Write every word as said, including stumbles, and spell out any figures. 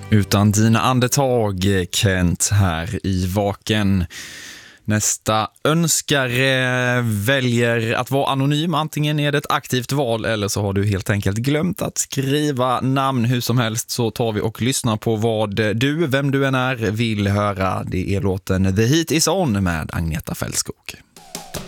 Utan dina andetag, Kent, här i Vaken. Nästa önskare väljer att vara anonym. Antingen är det ett aktivt val eller så har du helt enkelt glömt att skriva namn. Hur som helst så tar vi och lyssnar på vad du, vem du än är, vill höra. Det är låten The Heat Is On med Agneta Fältskog.